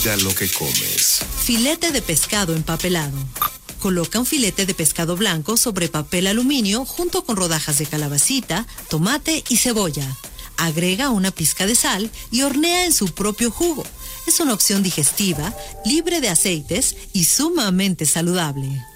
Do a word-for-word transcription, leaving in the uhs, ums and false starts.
Cuida lo que comes. Filete de pescado empapelado. Coloca un filete de pescado blanco sobre papel aluminio junto con rodajas de calabacita, tomate y cebolla. Agrega una pizca de sal y hornea en su propio jugo. Es una opción digestiva, libre de aceites y sumamente saludable.